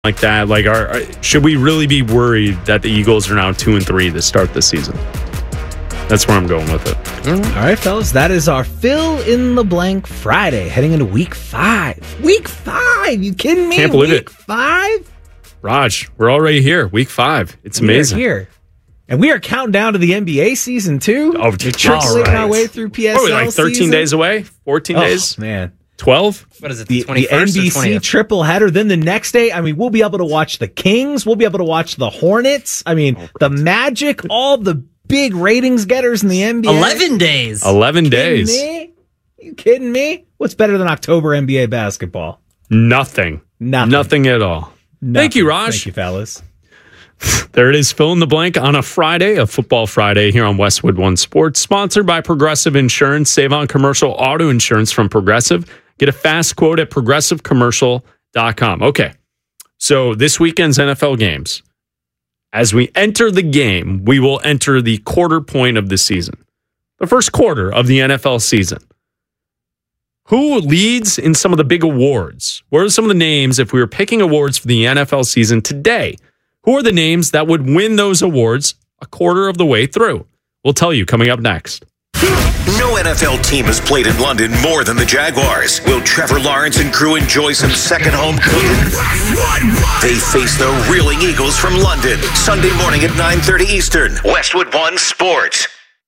like that. Like, should we really be worried that the Eagles are now 2-3 to start the season? That's where I'm going with it. All right, fellas, that is our Fill in the Blank Friday, heading into Week 5. Week 5? You kidding me? Can't believe Week it. 5? Raj, we're already here. Week 5. It's amazing. We're here. And we are counting down to the NBA season, too. Oh, we're trickling our way through PSL What are we, like 13 season? days away? 14 days? Man. 12? What is it, The 21st NBC or 20th? triple header. Then the next day, I mean, we'll be able to watch the Kings. We'll be able to watch the Hornets. I mean, the Magic, all the big ratings getters in the NBA. 11 days. 11 days. Me? You kidding me? What's better than October NBA basketball? Nothing. Nothing at all. Thank you, Raj. Thank you, fellas. There it is, Fill in the Blank on a Friday, a football Friday here on Westwood One Sports, sponsored by Progressive Insurance. Save on commercial auto insurance from Progressive. Get a fast quote at progressivecommercial.com. Okay, so this weekend's NFL games. As we enter the game, we will enter the quarter point of the season, the first quarter of the NFL season. Who leads in some of the big awards? What are some of the names, if we were picking awards for the NFL season today? Who are the names that would win those awards a quarter of the way through? We'll tell you coming up next. No NFL team has played in London more than the Jaguars. Will Trevor Lawrence and crew enjoy some second home cooking? They face the reeling Eagles from London. Sunday morning at 9:30 Eastern. Westwood One Sports.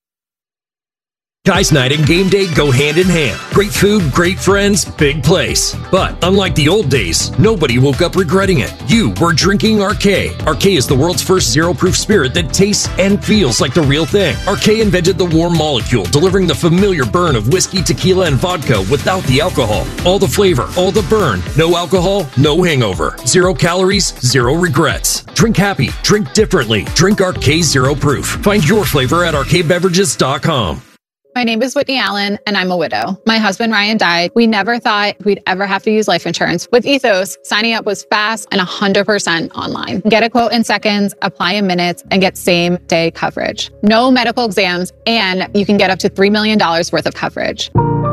Guys night and game day go hand in hand. Great food, great friends, big place. But unlike the old days, nobody woke up regretting it. You were drinking Arcade. Arcade is the world's first zero-proof spirit that tastes and feels like the real thing. Arcade invented the warm molecule, delivering the familiar burn of whiskey, tequila, and vodka without the alcohol. All the flavor, all the burn. No alcohol, no hangover. 0 calories, 0 regrets. Drink happy, drink differently. Drink Arcade Zero Proof. Find your flavor at arcadebeverages.com. My name is Whitney Allen, and I'm a widow. My husband, Ryan, died. We never thought we'd ever have to use life insurance. With Ethos, signing up was fast and 100% online. Get a quote in seconds, apply in minutes, and get same-day coverage. No medical exams, and you can get up to $3 million worth of coverage.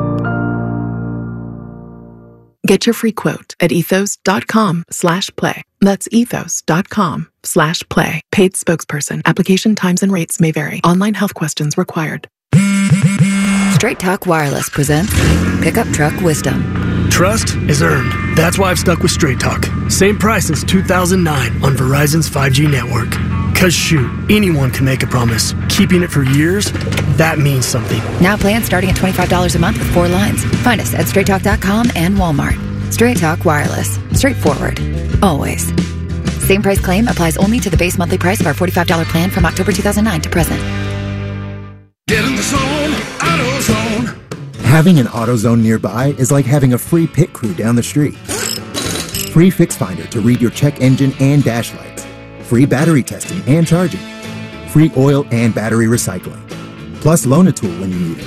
Get your free quote at ethos.com/play. That's ethos.com/play. Paid spokesperson. Application times and rates may vary. Online health questions required. Straight Talk Wireless presents Pickup Truck Wisdom. Trust is earned. That's why I've stuck with Straight Talk. Same price since 2009 on Verizon's 5G network. Cause shoot, anyone can make a promise. Keeping it for years, that means something. Now plans starting at $25 a month with 4 lines. Find us at straighttalk.com and Walmart. Straight Talk Wireless. Straightforward. Always. Same price claim applies only to the base monthly price of our $45 plan from October 2009 to present. Get in the zone, AutoZone. Having an AutoZone nearby is like having a free pit crew down the street. Free Fix Finder to read your check engine and dash lights. Free battery testing and charging. Free oil and battery recycling. Plus loan a tool when you need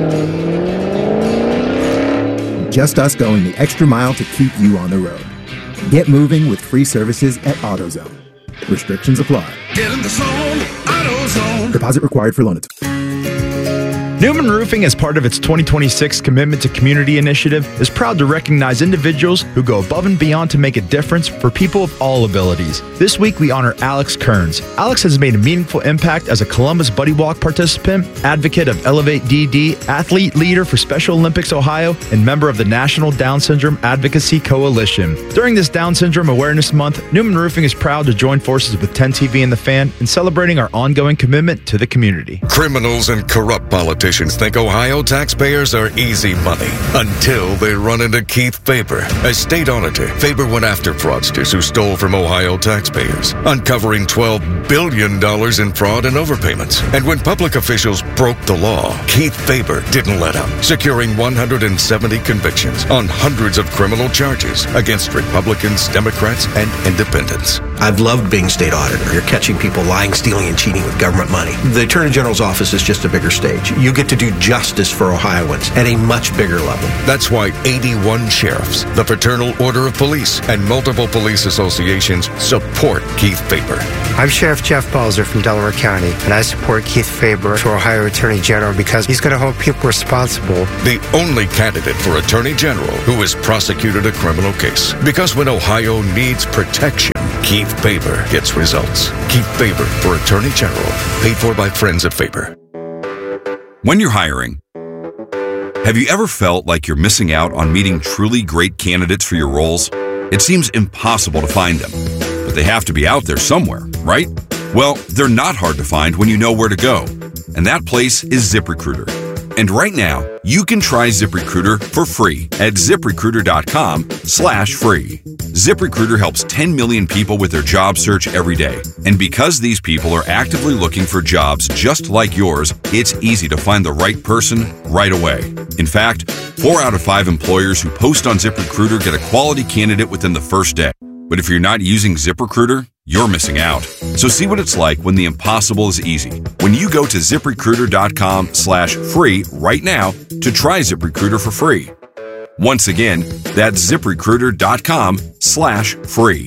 it. Just us going the extra mile to keep you on the road. Get moving with free services at AutoZone. Restrictions apply. Get in the zone, AutoZone. Deposit required for loan a tool. Newman Roofing, as part of its 2026 Commitment to Community initiative, is proud to recognize individuals who go above and beyond to make a difference for people of all abilities. This week, we honor Alex Kearns. Alex has made a meaningful impact as a Columbus Buddy Walk participant, advocate of Elevate DD, athlete leader for Special Olympics Ohio, and member of the National Down Syndrome Advocacy Coalition. During this Down Syndrome Awareness Month, Newman Roofing is proud to join forces with 10TV and The Fan in celebrating our ongoing commitment to the community. Criminals and corrupt politicians think Ohio taxpayers are easy money until they run into Keith Faber. As state auditor, Faber went after fraudsters who stole from Ohio taxpayers, uncovering $12 billion in fraud and overpayments. And when public officials broke the law, Keith Faber didn't let up, securing 170 convictions on hundreds of criminal charges against Republicans, Democrats, and independents. I've loved being state auditor. You're catching people lying, stealing, and cheating with government money. The Attorney General's office is just a bigger stage. You get to do justice for Ohioans at a much bigger level. That's why 81 sheriffs, the Fraternal Order of Police, and multiple police associations support Keith Faber. I'm Sheriff Jeff Balzer from Delaware County, and I support Keith Faber for Ohio Attorney General because he's going to hold people responsible. The only candidate for Attorney General who has prosecuted a criminal case. Because when Ohio needs protection, Keith Faber gets results. Keith Faber for Attorney General. Paid for by Friends of Faber. When you're hiring, have you ever felt like you're missing out on meeting truly great candidates for your roles? It seems impossible to find them, but they have to be out there somewhere, right? Well, they're not hard to find when you know where to go, and that place is ZipRecruiter. And right now, you can try ZipRecruiter for free at ZipRecruiter.com/free. ZipRecruiter helps 10 million people with their job search every day. And because these people are actively looking for jobs just like yours, it's easy to find the right person right away. In fact, 4 out of 5 employers who post on ZipRecruiter get a quality candidate within the first day. But if you're not using ZipRecruiter, you're missing out. So see what it's like when the impossible is easy. When you go to ZipRecruiter.com/free right now to try ZipRecruiter for free. Once again, that's ZipRecruiter.com/free.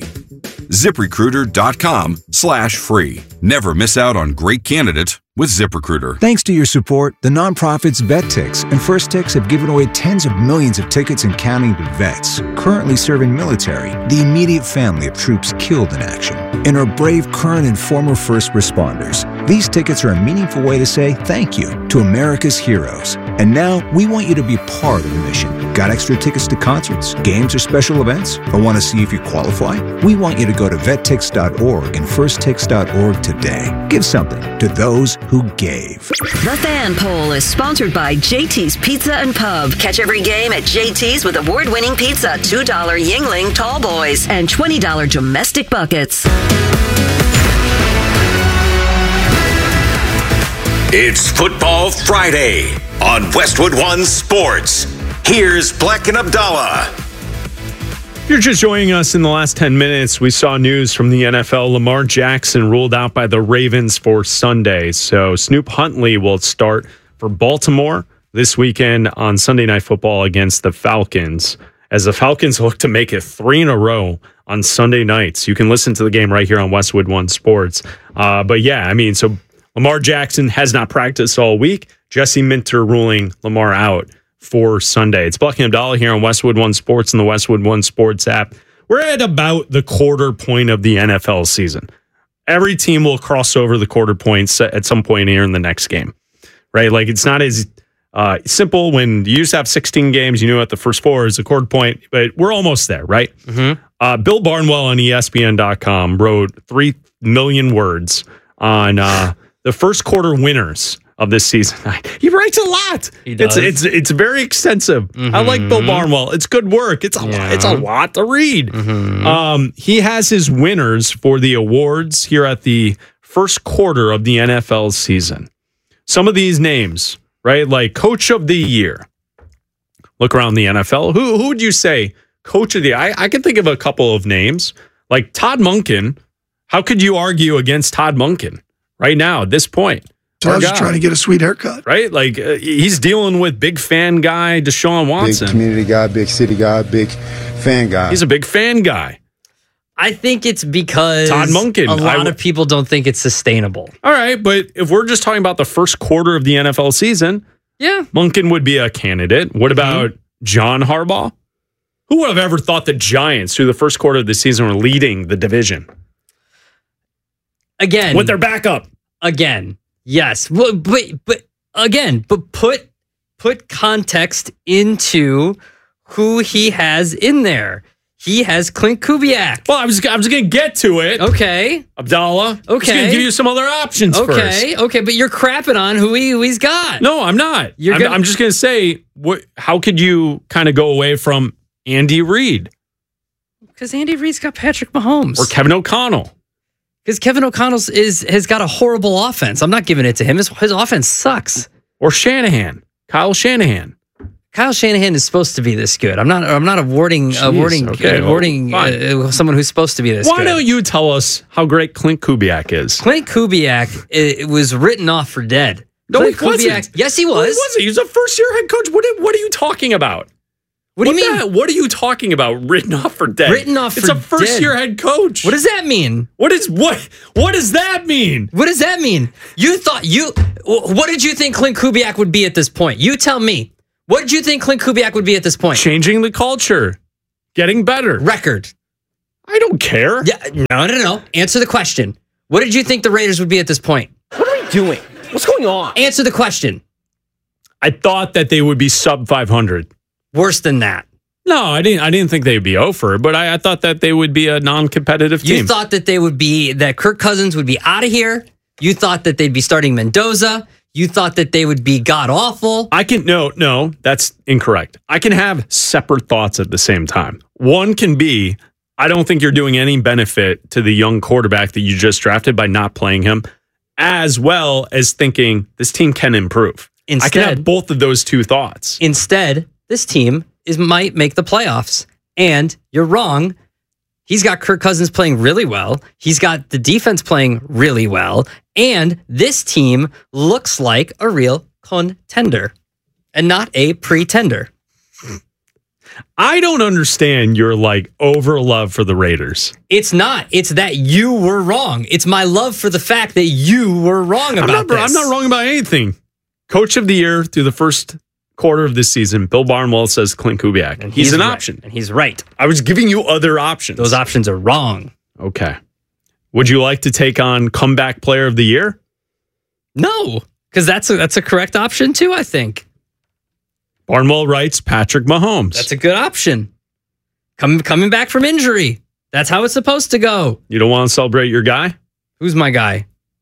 ZipRecruiter.com/free. Never miss out on great candidates with ZipRecruiter. Thanks to your support, the nonprofits VetTix and First Tix have given away tens of millions of tickets and counting to vets currently serving military, the immediate family of troops killed in action, and our brave current and former first responders. These tickets are a meaningful way to say thank you to America's heroes. And now we want you to be part of the mission. Got extra tickets to concerts, games, or special events? Or want to see if you qualify? We want you to go to vettix.org and firsttix.org today. Give something to those who gave. The Fan Poll is sponsored by JT's Pizza and Pub. Catch every game at JT's with award-winning pizza, $2 Yingling Tall Boys, and $20 domestic buckets. It's Football Friday on Westwood One Sports. Here's Black and Abdallah. If you're just joining us in the last 10 minutes, we saw news from the NFL. Lamar Jackson ruled out by the Ravens for Sunday. So Snoop Huntley will start for Baltimore this weekend on Sunday Night Football against the Falcons, as the Falcons look to make it 3 in a row on Sunday nights. You can listen to the game right here on Westwood One Sports. But yeah, I mean, so Lamar Jackson has not practiced all week. Jesse Minter ruling Lamar out for Sunday. It's Black and Abdallah here on Westwood One Sports and the Westwood One Sports app. We're at about the quarter point of the NFL season. Every team will cross over the quarter points at some point here in the next game, right? Like, it's not as simple when you used to have 16 games. You knew what the first 4 is a quarter point, but we're almost there, right? Mm-hmm. Bill Barnwell on ESPN.com wrote 3 million words on the first quarter winners of this season. He writes a lot. He does. It's very extensive. Mm-hmm. I like Bill Barnwell. It's good work. It's a lot to read. Mm-hmm. He has his winners for the awards here at the first quarter of the NFL season. Some of these names, right? Like Coach of the Year. Look around the NFL. Who would you say Coach of the Year? I can think of a couple of names. Like Todd Monken. How could you argue against Todd Monken right now at this point? So I was just trying to get a sweet haircut. Right? Like, he's dealing with big fan guy Deshaun Watson. Big community guy, big city guy, big fan guy. He's a big fan guy. I think it's because Todd Monken. A lot of people don't think it's sustainable. All right, but if we're just talking about the first quarter of the NFL season, yeah, Monken would be a candidate. What about John Harbaugh? Who would have ever thought the Giants, through the first quarter of the season, were leading the division? Again. With their backup. Again. Yes, but put context into who he has in there. He has Clint Kubiak. Well, I was going to get to it. Okay, Abdallah. Okay, I was going to give you some other options first. Okay, but you're crapping on who he's got. No, I'm not. I'm just going to say, how could you kind of go away from Andy Reid? Because Andy Reid's got Patrick Mahomes or Kevin O'Connell. Because Kevin O'Connell has got a horrible offense. I'm not giving it to him. His offense sucks. Or Shanahan. Kyle Shanahan. Kyle Shanahan is supposed to be this good. I'm not awarding someone who's supposed to be this good. Why don't you tell us how great Clint Kubiak is? Clint Kubiak it was written off for dead. No, Clint he wasn't. Yes, he was. No, he wasn't. He was a first-year head coach. What are you talking about? What do you mean? What are you talking about? Written off for dead. Written off for dead. It's a first-year head coach. What does that mean? What does that mean? What does that mean? What did you think Clint Kubiak would be at this point? You tell me. What did you think Clint Kubiak would be at this point? Changing the culture. Getting better. Record. I don't care. Yeah, no. Answer the question. What did you think the Raiders would be at this point? What are we doing? What's going on? Answer the question. I thought that they would be sub 500. Worse than that. No, I didn't think they would be over, but I thought that they would be a non-competitive team. You thought that that Kirk Cousins would be out of here. You thought that they'd be starting Mendoza. You thought that they would be god-awful. No, that's incorrect. I can have separate thoughts at the same time. One can be, I don't think you're doing any benefit to the young quarterback that you just drafted by not playing him, as well as thinking this team can improve. I can have both of those two thoughts. Instead, this team might make the playoffs. And you're wrong. He's got Kirk Cousins playing really well. He's got the defense playing really well. And this team looks like a real contender and not a pretender. I don't understand your over love for the Raiders. It's not. It's that you were wrong. It's my love for the fact that you were wrong about this. I'm not wrong about anything. Coach of the year through the first quarter of this season, Bill Barnwell says Clint Kubiak. And he's an right. option. And he's right. I was giving you other options. Those options are wrong. Okay. Would you like to take on comeback player of the year? No, because that's a correct option too, I think. Barnwell writes Patrick Mahomes. That's a good option. Coming back from injury. That's how it's supposed to go. You don't want to celebrate your guy? Who's my guy?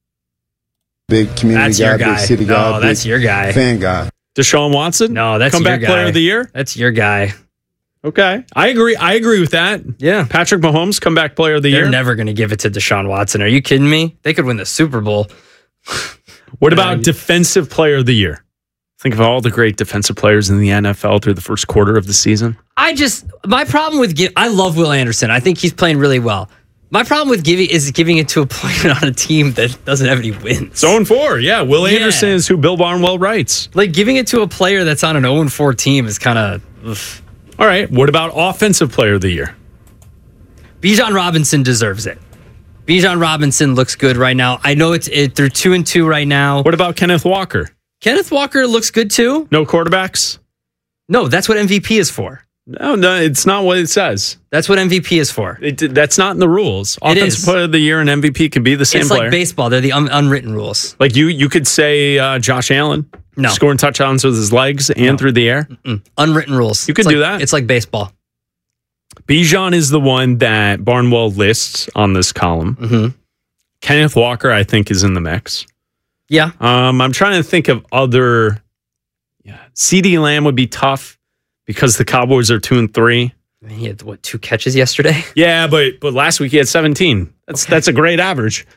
Big community guy, big city guy. No, that's your guy. Fan guy. Deshaun Watson? No, that's comeback your guy. player of the year? That's your guy. Okay. I agree with that. Yeah. Patrick Mahomes, comeback player of the year. They're never going to give it to Deshaun Watson. Are you kidding me? They could win the Super Bowl. What about defensive player of the year? Think of all the great defensive players in the NFL through the first quarter of the season. My problem with I love Will Anderson. I think he's playing really well. My problem with giving it to a player on a team that doesn't have any wins. 0-4, yeah. Will Anderson is who Bill Barnwell writes. Giving it to a player that's on an 0-4 team is kind of... All right, what about offensive player of the year? Bijan Robinson deserves it. Bijan Robinson looks good right now. I know they're 2-2 right now. What about Kenneth Walker? Kenneth Walker looks good too. No quarterbacks? No, that's what MVP is for. No, it's not what it says. That's what MVP is for. That's not in the rules. Offensive player of the year and MVP can be the same player. It's like baseball. They're the unwritten rules. Like you could say Josh Allen. No. Scoring touchdowns with his legs and through the air. Unwritten rules. You could do that. It's like baseball. Bijan is the one that Barnwell lists on this column. Mm-hmm. Kenneth Walker, I think, is in the mix. Yeah. I'm trying to think of other. Yeah, CeeDee Lamb would be tough because the Cowboys are 2-3. He had 2 catches yesterday? Yeah, but last week he had 17. That's a great average.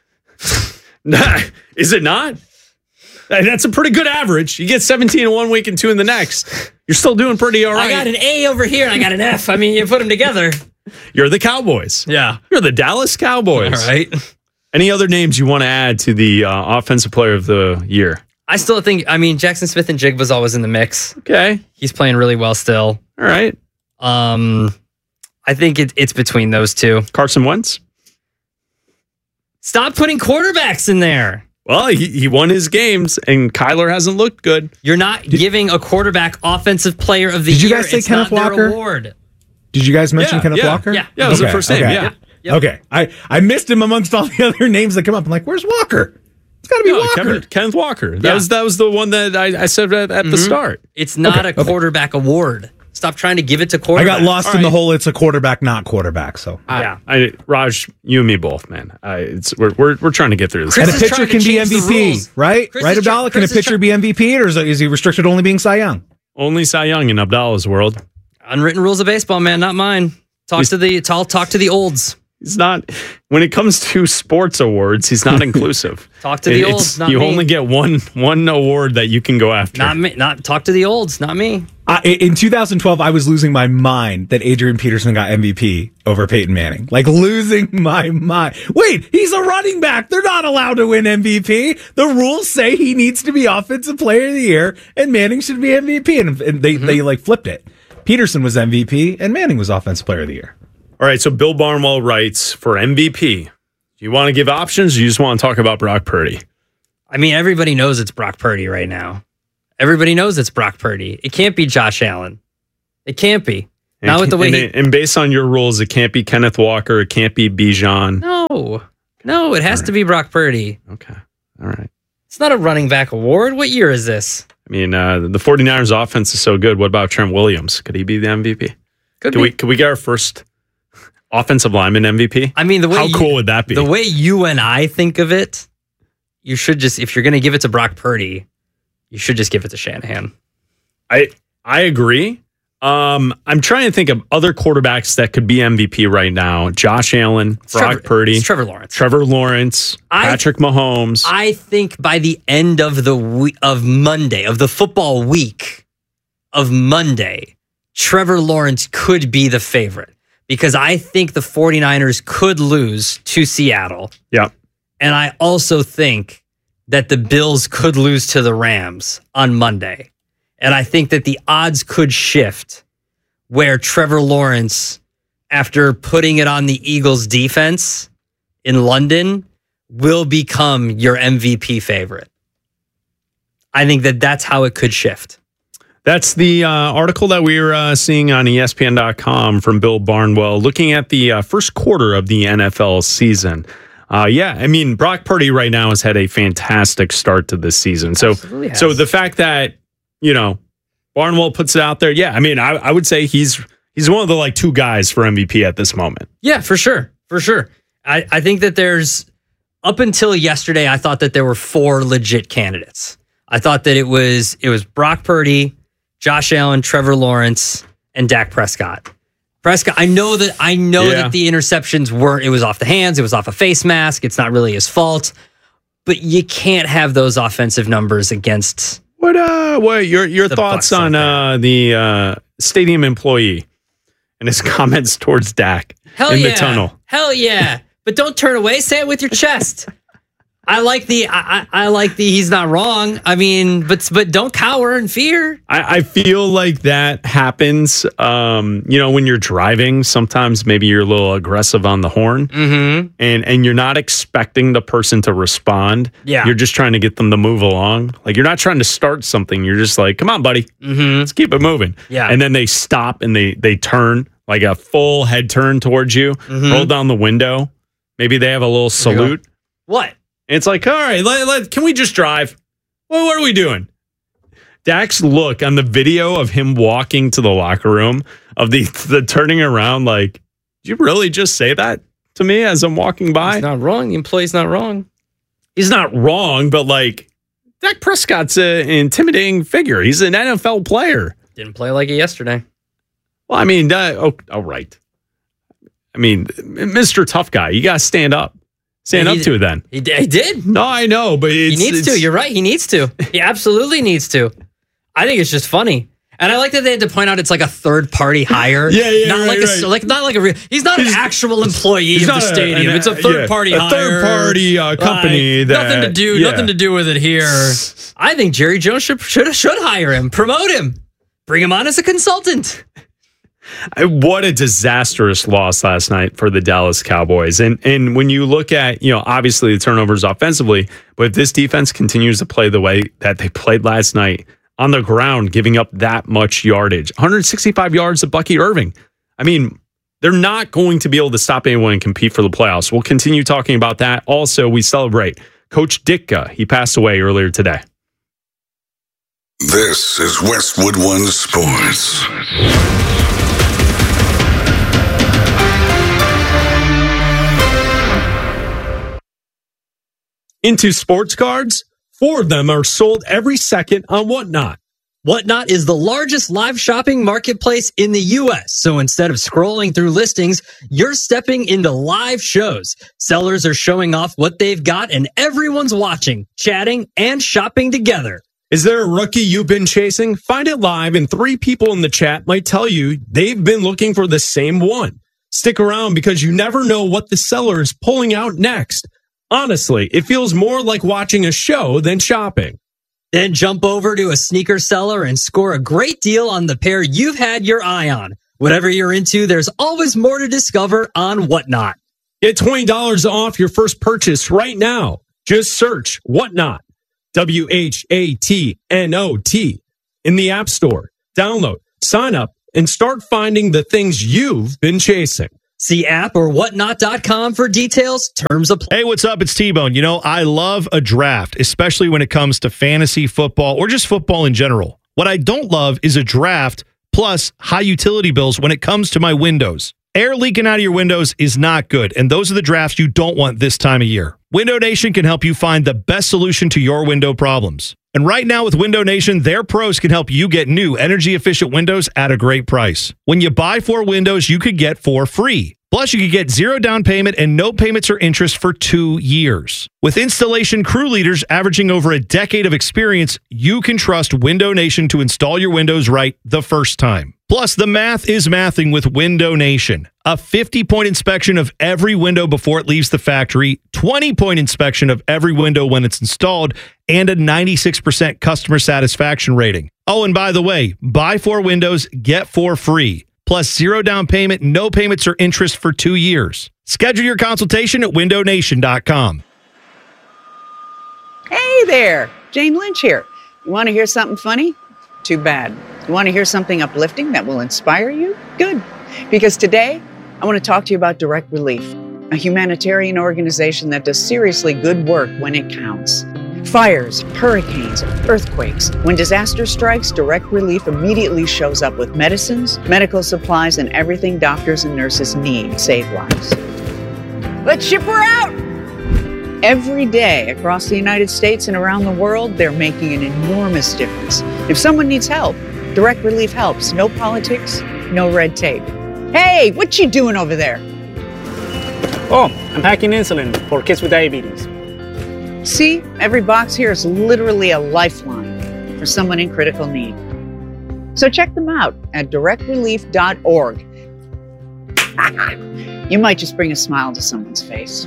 Is it not? That's a pretty good average. You get 17 in 1 week and 2 in the next. You're still doing pretty all right. I got an A over here and I got an F. I mean, you put them together. You're the Cowboys. Yeah. You're the Dallas Cowboys. All right. Any other names you want to add to the offensive player of the year? I still think, Jackson Smith and Jigba's always in the mix. Okay. He's playing really well still. All right. I think it's between those two. Carson Wentz? Stop putting quarterbacks in there. Well, he won his games, and Kyler hasn't looked good. You're not giving a quarterback offensive player of the year. Did you guys say Kenneth Walker? Award. Did you guys mention Kenneth Walker? Yeah. Yeah, it was the first name, yeah. Yep. Okay. I missed him amongst all the other names that come up. I'm like, where's Walker? It's got to be Walker. Kenneth Walker. That was the one that I said at the start. It's not a quarterback award. Stop trying to give it to quarterback. I got lost in the whole it's a quarterback, not quarterback. So Raj, you and me both, man. We're trying to get through this. And a pitcher can be MVP, right? Right, Abdallah? Can a pitcher be MVP, or is he restricted to only being Cy Young? Only Cy Young in Abdallah's world. Unwritten rules of baseball, man, not mine. Talk to the olds. He's not. When it comes to sports awards, he's not inclusive. Talk to the olds. Not you me. only get one award that you can go after. Not me. Talk to the olds. Not me. In 2012, I was losing my mind that Adrian Peterson got MVP over Peyton Manning. Like, losing my mind. Wait, he's a running back. They're not allowed to win MVP. The rules say he needs to be Offensive Player of the Year, and Manning should be MVP. And they like flipped it. Peterson was MVP, and Manning was Offensive Player of the Year. All right, so Bill Barnwell writes, for MVP, do you want to give options, or you just want to talk about Brock Purdy? I mean, everybody knows it's Brock Purdy right now. Everybody knows it's Brock Purdy. It can't be Josh Allen. It can't be. Not with the way and based on your rules, it can't be Kenneth Walker. It can't be Bijan. No, it has to be Brock Purdy. Okay. All right. It's not a running back award. What year is this? I mean, the 49ers offense is so good. What about Trent Williams? Could he be the MVP? Could we get our first offensive lineman MVP? I mean, how cool would that be? The way you and I think of it, you should just, if you're going to give it to Brock Purdy, you should just give it to Shanahan. I agree. I'm trying to think of other quarterbacks that could be MVP right now. Josh Allen, Brock Purdy. It's Trevor Lawrence. Patrick Mahomes. I think by the end of Monday, of the football week of Monday, Trevor Lawrence could be the favorite. Because I think the 49ers could lose to Seattle. Yeah. And I also think that the Bills could lose to the Rams on Monday. And I think that the odds could shift where Trevor Lawrence, after putting it on the Eagles defense in London, will become your MVP favorite. I think that that's how it could shift. That's the article that we were seeing on ESPN.com from Bill Barnwell, looking at the first quarter of the NFL season. I mean, Brock Purdy right now has had a fantastic start to this season. So the fact that, Barnwell puts it out there, I mean, I would say he's one of the like two guys for MVP at this moment. Yeah, for sure. I think that there's, up until yesterday, I thought that there were four legit candidates. I thought that it was Brock Purdy, Josh Allen, Trevor Lawrence, and Dak Prescott. I know that the interceptions it was off the hands, it was off a face mask, it's not really his fault, but you can't have those offensive numbers against. What your thoughts on the stadium employee and his comments towards Dak the tunnel? Hell yeah. But don't turn away, say it with your chest. I like the he's not wrong. I mean, but don't cower in fear. I feel like that happens. When you're driving, sometimes maybe you're a little aggressive on the horn, and you're not expecting the person to respond. Yeah, you're just trying to get them to move along. Like you're not trying to start something. You're just like, come on, buddy, let's keep it moving. Yeah, and then they stop and they turn like a full head turn towards you, roll down the window. Maybe they have a little salute. What? It's like, all right, can we just drive? Well, what are we doing? Dak's look on the video of him walking to the locker room, of the turning around, like, did you really just say that to me as I'm walking by? He's not wrong. The employee's not wrong. He's not wrong, but like, Dak Prescott's an intimidating figure. He's an NFL player. Didn't play like it yesterday. Well, I mean, all right. I mean, Mr. Tough Guy, you got to stand up. Stand up to it then. He did. No, I know, but he needs to. You're right. He needs to. He absolutely needs to. I think it's just funny. And I like that they had to point out it's like a third party hire. Not like a real. He's not an actual employee of the stadium. It's a third party hire. A third party company. Nothing to do with it here. I think Jerry Jones should hire him, promote him, bring him on as a consultant. What a disastrous loss last night for the Dallas Cowboys. And when you look at, obviously the turnovers offensively, but if this defense continues to play the way that they played last night on the ground, giving up that much yardage, 165 yards to Bucky Irving. I mean, they're not going to be able to stop anyone and compete for the playoffs. We'll continue talking about that. Also, we celebrate Coach Ditka. He passed away earlier today. This is Westwood One Sports. Into sports cards, 4 of them are sold every second on Whatnot. Whatnot is the largest live shopping marketplace in the U.S. So instead of scrolling through listings, you're stepping into live shows. Sellers are showing off what they've got and everyone's watching, chatting, and shopping together. Is there a rookie you've been chasing? Find it live, and 3 people in the chat might tell you they've been looking for the same one. Stick around because you never know what the seller is pulling out next. Honestly, it feels more like watching a show than shopping. Then jump over to a sneaker seller and score a great deal on the pair you've had your eye on. Whatever you're into, there's always more to discover on Whatnot. Get $20 off your first purchase right now. Just search Whatnot, WHATNOT, in the App Store. Download, sign up, and start finding the things you've been chasing. See app or whatnot.com for details. Terms apply. Hey, what's up? It's T-Bone. You know, I love a draft, especially when it comes to fantasy football or just football in general. What I don't love is a draft plus high utility bills when it comes to my windows. Air leaking out of your windows is not good, and those are the drafts you don't want this time of year. Window Nation can help you find the best solution to your window problems. And right now with Window Nation, their pros can help you get new energy-efficient windows at a great price. When you buy 4 windows, you could get 4 free. Plus, you could get 0 down payment and no payments or interest for 2 years. With installation crew leaders averaging over a decade of experience, you can trust Window Nation to install your windows right the first time. Plus, the math is mathing with Window Nation. A 50-point inspection of every window before it leaves the factory, 20-point inspection of every window when it's installed, and a 96% customer satisfaction rating. Oh, and by the way, buy 4 windows, get 4 free. Plus 0 down payment, no payments or interest for 2 years. Schedule your consultation at windownation.com. Hey there, Jane Lynch here. You want to hear something funny? Too bad. You want to hear something uplifting that will inspire you? Good. Because today, I want to talk to you about Direct Relief, a humanitarian organization that does seriously good work when it counts. Fires, hurricanes, earthquakes. When disaster strikes, Direct Relief immediately shows up with medicines, medical supplies, and everything doctors and nurses need to save lives. Let's ship her out! Every day across the United States and around the world, they're making an enormous difference. If someone needs help, Direct Relief helps. No politics, no red tape. Hey, what you doing over there? Oh, I'm packing insulin for kids with diabetes. See, every box here is literally a lifeline for someone in critical need. So check them out at directrelief.org. You might just bring a smile to someone's face.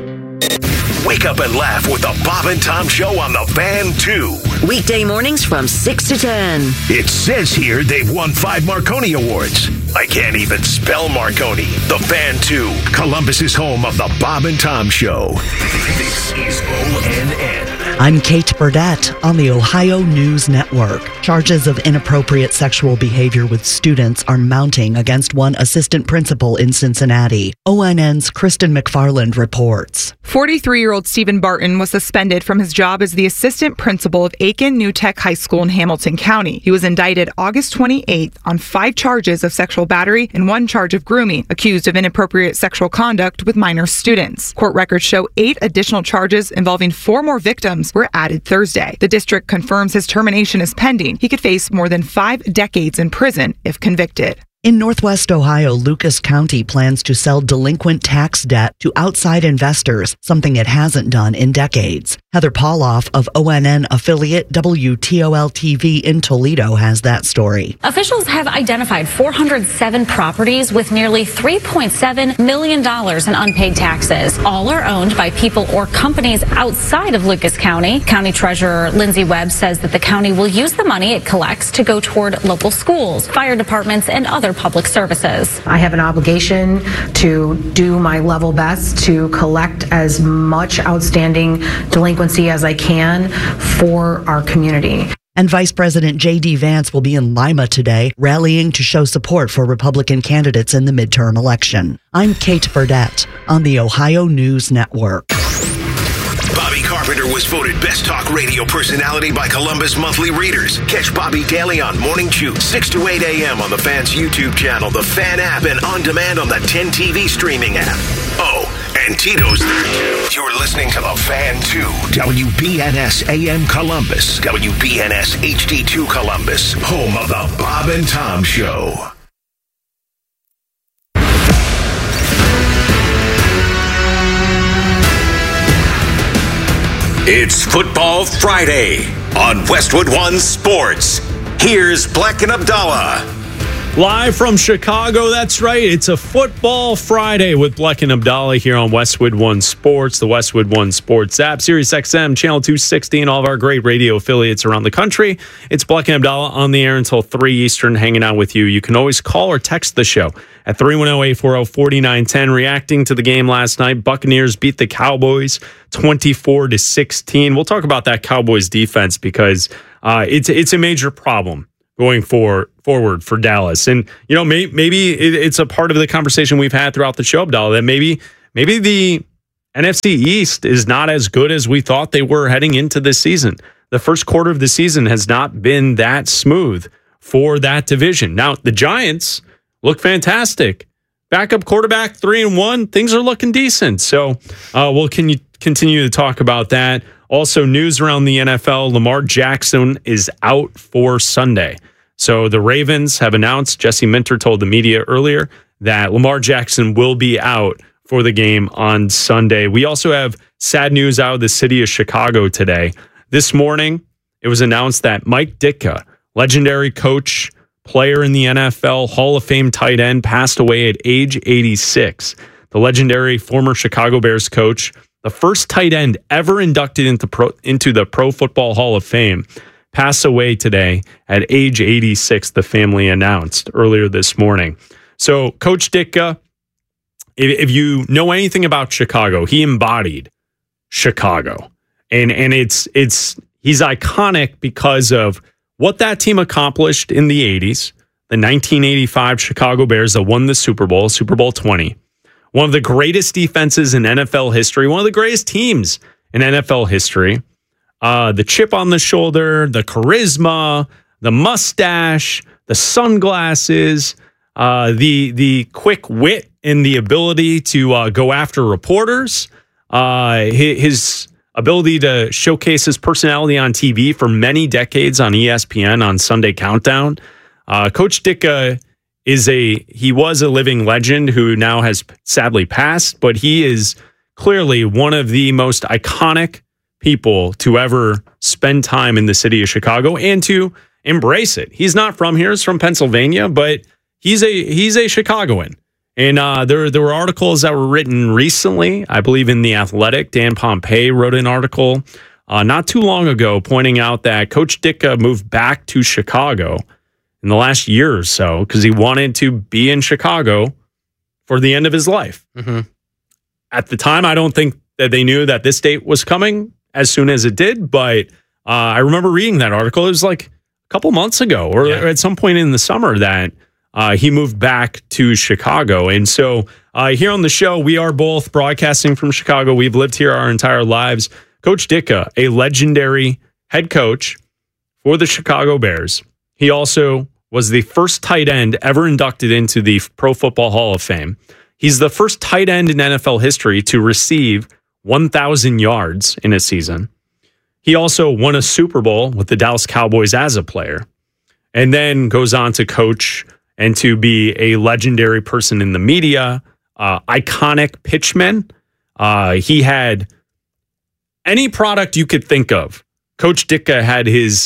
Wake up and laugh with the Bob and Tom Show on the Fan 2. Weekday mornings from 6 to 10. It says here they've won 5 Marconi Awards. I can't even spell Marconi. The Fan 2, Columbus's home of the Bob and Tom Show. This is ONN. I'm Kate Burdett on the Ohio News Network. Charges of inappropriate sexual behavior with students are mounting against one assistant principal in Cincinnati. ONN's Kristen McFarland reports. 43-year-old Stephen Barton was suspended from his job as the assistant principal of Aiken New Tech High School in Hamilton County. He was indicted August 28th on 5 charges of sexual battery and 1 charge of grooming, accused of inappropriate sexual conduct with minor students. Court records show 8 additional charges involving 4 more victims were added Thursday. The district confirms his termination is pending. He could face more than 5 decades in prison if convicted. In Northwest Ohio, Lucas County plans to sell delinquent tax debt to outside investors, something it hasn't done in decades. Heather Pauloff of ONN affiliate WTOL-TV in Toledo has that story. Officials have identified 407 properties with nearly $3.7 million in unpaid taxes. All are owned by people or companies outside of Lucas County. County Treasurer Lindsay Webb says that the county will use the money it collects to go toward local schools, fire departments, and other public services. I have an obligation to do my level best to collect as much outstanding delinquency as I can for our community. And Vice President J.D. Vance will be in Lima today, rallying to show support for Republican candidates in the midterm election. I'm Kate Burdett on the Ohio News Network. Bobby Carpenter was voted Best Talk Radio Personality by Columbus Monthly Readers. Catch Bobby daily on Morning Chew, 6 to 8 a.m. on the Fan's YouTube channel, the Fan app, and on demand on the 10 TV streaming app. Oh, and Tito's there too. You're listening to the Fan 2, WBNS AM Columbus, WBNS HD2 Columbus, home of the Bob and Tom Show. It's Football Friday on Westwood One Sports. Here's Black and Abdallah. Live from Chicago, that's right. It's a Football Friday with Black and Abdallah here on Westwood One Sports, the Westwood One Sports app, Sirius XM, Channel 260, and all of our great radio affiliates around the country. It's Black and Abdallah on the air until 3 Eastern, hanging out with you. You can always call or text the show at 310-840-4910. Reacting to the game last night, Buccaneers beat the Cowboys 24-16. We'll talk about that Cowboys defense because it's a major problem going forward for Dallas. And, you know, maybe it's a part of the conversation we've had throughout the show, Abdallah, that maybe the NFC East is not as good as we thought they were heading into this season. The first quarter of the season has not been that smooth for that division. Now, the Giants look fantastic. Backup quarterback, 3-1. Things are looking decent. So we'll continue to talk about that. Also, news around the NFL, Lamar Jackson is out for Sunday. So the Ravens have announced, Jesse Minter told the media earlier, that Lamar Jackson will be out for the game on Sunday. We also have sad news out of the city of Chicago today. This morning, it was announced that Mike Ditka, legendary coach, player in the NFL, Hall of Fame tight end, passed away at age 86. The legendary former Chicago Bears coach, the first tight end ever inducted into the Pro Football Hall of Fame, passed away today at age 86, the family announced earlier this morning. So Coach Ditka, if you know anything about Chicago, he embodied Chicago. And he's iconic because of what that team accomplished in the 80s, the 1985 Chicago Bears that won the Super Bowl 20. One of the greatest defenses in NFL history, one of the greatest teams in NFL history. The chip on the shoulder, the charisma, the mustache, the sunglasses, the quick wit and the ability to go after reporters, his ability to showcase his personality on TV for many decades on ESPN on Sunday Countdown. Coach Ditka he was a living legend who now has sadly passed, but he is clearly one of the most iconic people to ever spend time in the city of Chicago and to embrace it. He's not from here; he's from Pennsylvania, but he's a Chicagoan. And there were articles that were written recently, I believe in The Athletic. Dan Pompei wrote an article not too long ago pointing out that Coach Ditka moved back to Chicago in the last year or so because he wanted to be in Chicago for the end of his life. Mm-hmm. At the time, I don't think that they knew that this date was coming as soon as it did, but I remember reading that article. It was like a couple months ago or at some point in the summer that he moved back to Chicago. And so here on the show, we are both broadcasting from Chicago. We've lived here our entire lives. Coach Ditka, a legendary head coach for the Chicago Bears. He also was the first tight end ever inducted into the Pro Football Hall of Fame. He's the first tight end in NFL history to receive 1,000 yards in a season. He also won a Super Bowl with the Dallas Cowboys as a player, and then goes on to coach and to be a legendary person in the media, iconic pitchman. He had any product you could think of. Coach Ditka had his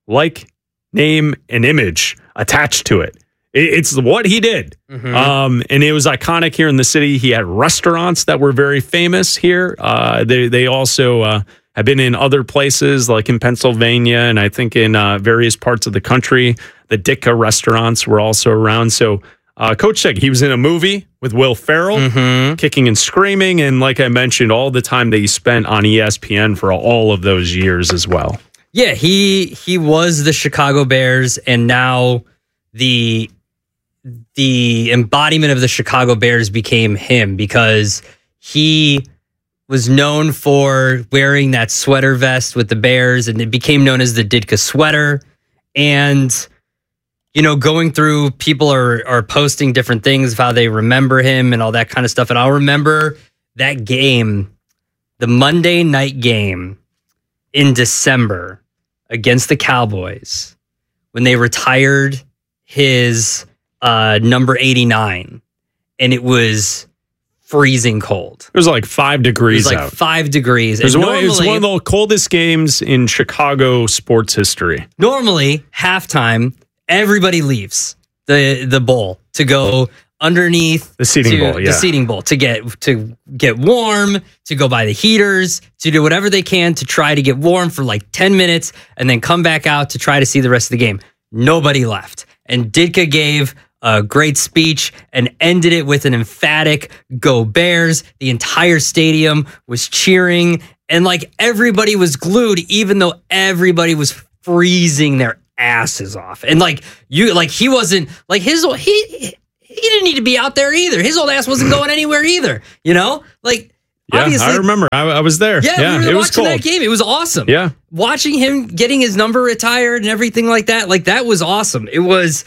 name, and image attached to it. It's what he did. Mm-hmm. And it was iconic here in the city. He had restaurants that were very famous here. They also have been in other places like in Pennsylvania and I think in various parts of the country. The Ditka restaurants were also around. So Coach Ditka, he was in a movie with Will Ferrell, Kicking and Screaming. And like I mentioned, all the time that he spent on ESPN for all of those years as well. Yeah, he was the Chicago Bears, and now the embodiment of the Chicago Bears became him because he was known for wearing that sweater vest with the Bears, and it became known as the Ditka sweater. And, you know, going through, people are posting different things of how they remember him and all that kind of stuff. And I'll remember that game, the Monday night game in December against the Cowboys, when they retired his number 89. And it was freezing cold. It was like 5 degrees It was like out. 5 degrees. It was one of the coldest games in Chicago sports history. Normally, halftime, everybody leaves the bowl to go underneath the seating bowl to get warm, to go by the heaters, to do whatever they can to try to get warm for like 10 minutes and then come back out to try to see the rest of the game. Nobody left. And Ditka gave a great speech and ended it with an emphatic "Go Bears." The entire stadium was cheering and like everybody was glued, even though everybody was freezing their asses off. And he wasn't like he didn't need to be out there either. His old ass wasn't going anywhere either. Obviously, I remember. I was there. Yeah, we were it was watching cold. that game. It was awesome. Yeah. Watching him getting his number retired and everything like that was awesome. It was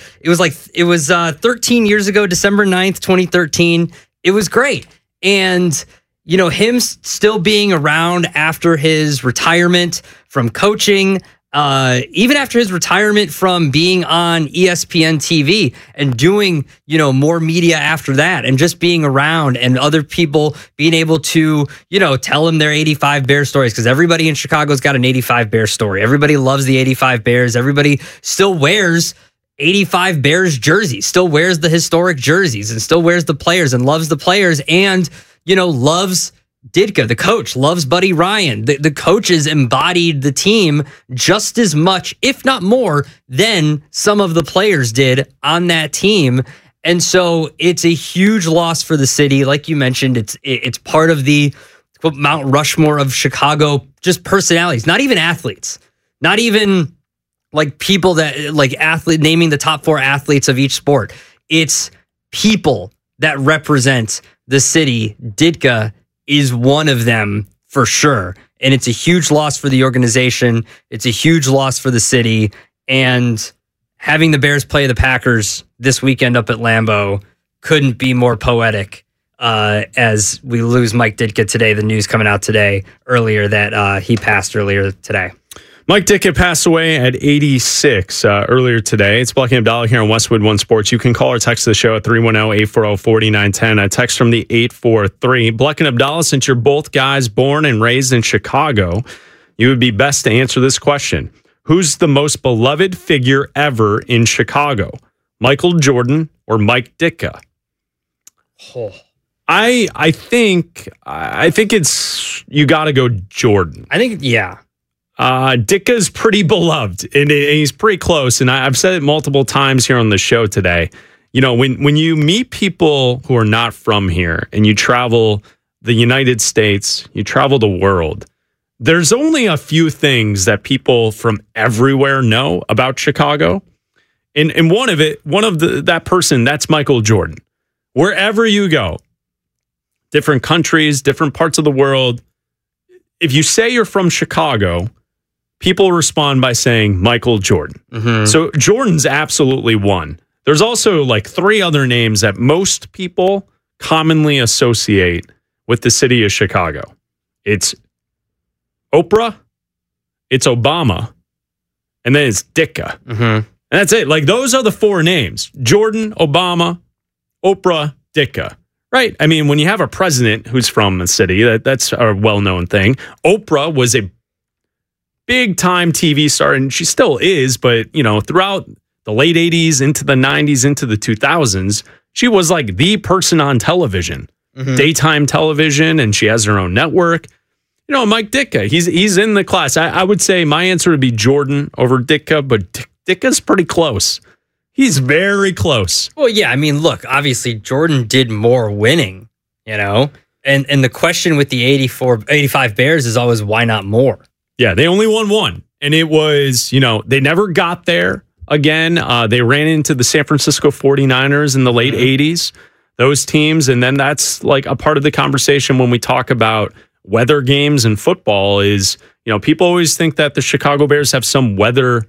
13 years ago, December 9th, 2013. It was great. And, him still being around after his retirement from coaching, even after his retirement from being on ESPN TV and doing, more media after that and just being around and other people being able to, tell him their 85 Bears stories because everybody in Chicago's got an 85 Bears story. Everybody loves the 85 Bears. Everybody still wears 85 Bears jerseys, still wears the historic jerseys and still wears the players and loves the players and, loves Ditka, the coach, loves Buddy Ryan. The coaches embodied the team just as much, if not more, than some of the players did on that team. And so it's a huge loss for the city. Like you mentioned, it's part of the Mount Rushmore of Chicago, just personalities, not even athletes, not even like people that like naming the top 4 athletes of each sport. It's people that represent the city. Ditka is one of them for sure. And it's a huge loss for the organization. It's a huge loss for the city. And having the Bears play the Packers this weekend up at Lambeau couldn't be more poetic as we lose Mike Ditka today. The news coming out today earlier that he passed earlier today. Mike Ditka passed away at 86 earlier today. It's Black and Abdallah here on Westwood One Sports. You can call or text the show at 310-840-4910. A text from the 843. Black and Abdallah, since you're both guys born and raised in Chicago, you would be best to answer this question. Who's the most beloved figure ever in Chicago? Michael Jordan or Mike Ditka? Oh. I think it's you got to go Jordan. I think yeah. Ditka's pretty beloved and he's pretty close. And I've said it multiple times here on the show today. When you meet people who are not from here and you travel the United States, you travel the world, there's only a few things that people from everywhere know about Chicago. And that person, that's Michael Jordan. Wherever you go, different countries, different parts of the world, if you say you're from Chicago, people respond by saying Michael Jordan. Mm-hmm. So Jordan's absolutely one. There's also like 3 other names that most people commonly associate with the city of Chicago. It's Oprah, it's Obama, and then it's Ditka. Mm-hmm. And that's it. Like those are the 4 names. Jordan, Obama, Oprah, Ditka. Right. I mean, when you have a president who's from the city, that's a well-known thing. Oprah was a big-time TV star, and she still is, but, throughout the late 80s, into the 90s, into the 2000s, she was like the person on television, daytime television, and she has her own network. Mike Ditka, he's in the class. I would say my answer would be Jordan over Ditka, but Ditka's pretty close. He's very close. Well, yeah, I mean, look, obviously Jordan did more winning, and the question with the 85 Bears is always why not more? Yeah, they only won 1. And it was, they never got there again. They ran into the San Francisco 49ers in the late 80s, those teams. And then that's like a part of the conversation when we talk about weather games and football is, people always think that the Chicago Bears have some weather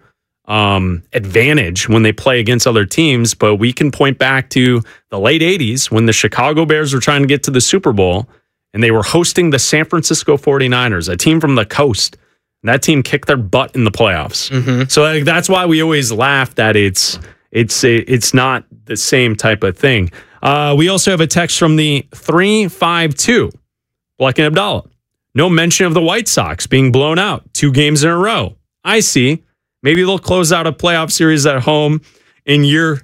advantage when they play against other teams. But we can point back to the late 80s when the Chicago Bears were trying to get to the Super Bowl and they were hosting the San Francisco 49ers, a team from the coast. And that team kicked their butt in the playoffs. Mm-hmm. So that's why we always laugh that it's not the same type of thing. We also have a text from the 352, Black and Abdallah. No mention of the White Sox being blown out 2 games in a row. I see. Maybe they'll close out a playoff series at home in year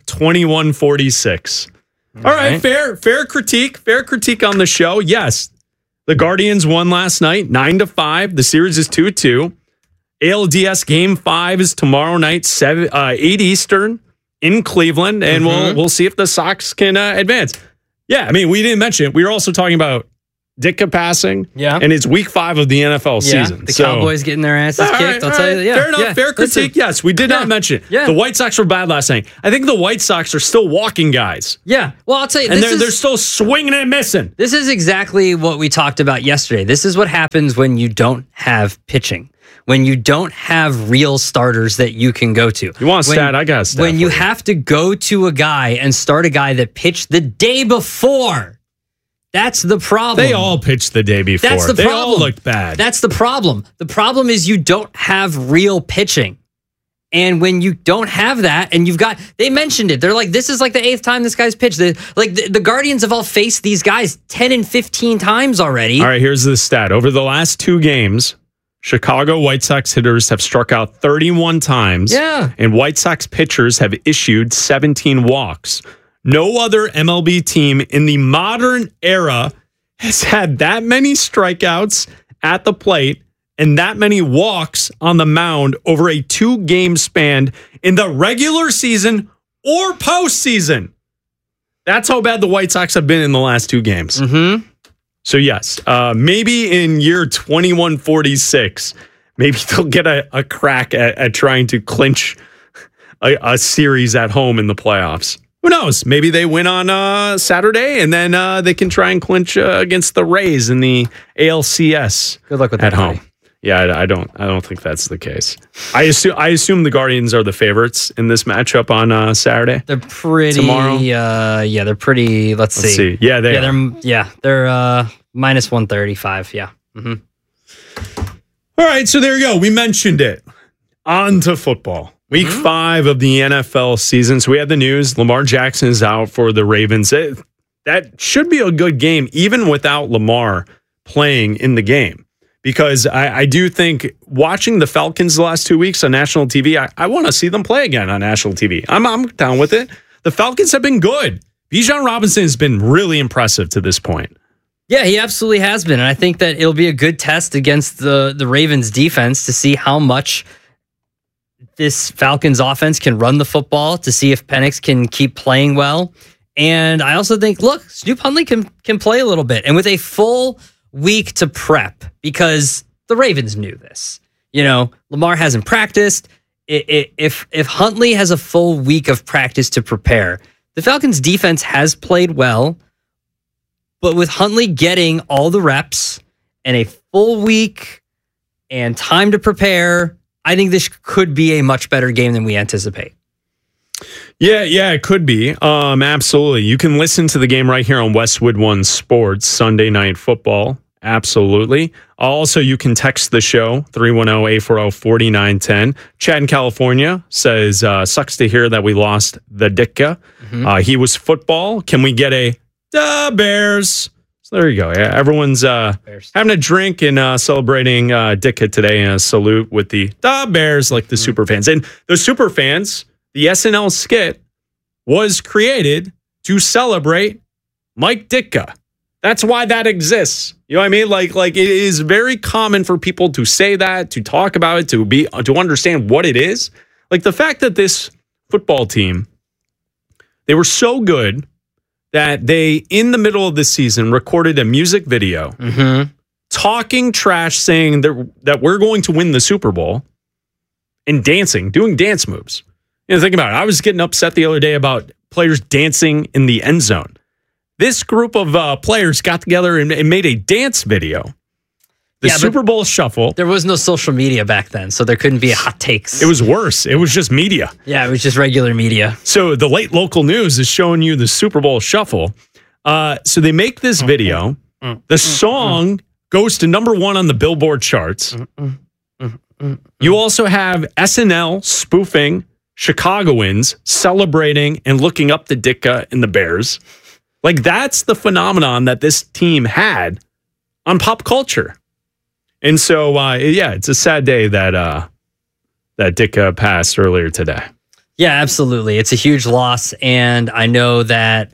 2146. All right, fair critique on the show. Yes, the Guardians won last night, 9-5. The series is 2-2. ALDS Game 5 is tomorrow night, 8 Eastern in Cleveland, and we'll see if the Sox can advance. Yeah, I mean, we didn't mention it. We were also talking about Ditka passing, and it's week 5 of the NFL season. The Cowboys getting their asses kicked. I'll tell you. Fair enough. Fair critique. Yes, we did not mention it. The White Sox were bad last night. I think the White Sox are still walking guys. Yeah. Well, I'll tell you. And they're still swinging and missing. This is exactly what we talked about yesterday. This is what happens when you don't have pitching. When you don't have real starters that you can go to. You want a stat? I got a stat. When you have to go to a guy and start a guy that pitched the day before. That's the problem. They all pitched the day before. That's the problem. They all looked bad. That's the problem. The problem is you don't have real pitching. And when you don't have that, and they mentioned it. They're like, this is like the 8th time this guy's pitched. The Guardians have all faced these guys 10 and 15 times already. All right, here's the stat. Over the last 2 games, Chicago White Sox hitters have struck out 31 times. Yeah. And White Sox pitchers have issued 17 walks. No other MLB team in the modern era has had that many strikeouts at the plate and that many walks on the mound over a 2-game span in the regular season or postseason. That's how bad the White Sox have been in the last 2 games. Mm-hmm. So, yes, maybe in year 2146, maybe they'll get a crack at trying to clinch a series at home in the playoffs. Who knows? Maybe they win on Saturday, and then they can try and clinch against the Rays in the ALCS. Good luck with at that home. Yeah, I don't think that's the case. I assume the Guardians are the favorites in this matchup on Saturday. They're pretty tomorrow. They're pretty. Let's see. Yeah, they're minus 135. Yeah. Mm-hmm. All right, so there you go. We mentioned it. On to football. Week 5 of the NFL season. So we have the news. Lamar Jackson is out for the Ravens. That should be a good game, even without Lamar playing in the game. Because I do think watching the Falcons the last 2 weeks on national TV, I want to see them play again on national TV. I'm down with it. The Falcons have been good. Bijan Robinson has been really impressive to this point. Yeah, he absolutely has been. And I think that it'll be a good test against the Ravens defense to see how much this Falcons offense can run the football, to see if Penix can keep playing well. And I also think, look, Snoop Huntley can play a little bit. And with a full week to prep, because the Ravens knew this. You know, Lamar hasn't practiced. If Huntley has a full week of practice to prepare, the Falcons defense has played well. But with Huntley getting all the reps and a full week and time to prepare, I think this could be a much better game than we anticipate. Yeah, it could be. Absolutely. You can listen to the game right here on Westwood One Sports, Sunday Night Football. Absolutely. Also, you can text the show, 310-840-4910. Chad in California says, sucks to hear that we lost the Ditka. Mm-hmm. He was football. Can we get a Bears? So there you go. Yeah, everyone's having a drink and celebrating Ditka today, and a salute with the Bears, like the super fans. And the super fans, the SNL skit was created to celebrate Mike Ditka. That's why that exists. You know what I mean? Like it is very common for people to say that, to talk about it, to understand what it is. Like the fact that this football team, they were so good that they, in the middle of the season, recorded a music video talking trash, saying that we're going to win the Super Bowl, and dancing, doing dance moves. You know, think about it. I was getting upset the other day about players dancing in the end zone. This group of players got together and made a dance video. The Super Bowl Shuffle. There was no social media back then, so there couldn't be hot takes. It was worse. It was just media. Yeah, it was just regular media. So the late local news is showing you the Super Bowl Shuffle. So they make this video. The song goes to #1 on the Billboard charts. You also have SNL spoofing Chicagoans, celebrating and looking up the Ditka and the Bears. Like, that's the phenomenon that this team had on pop culture. And so, it's a sad day that Ditka passed earlier today. Yeah, absolutely. It's a huge loss, and I know that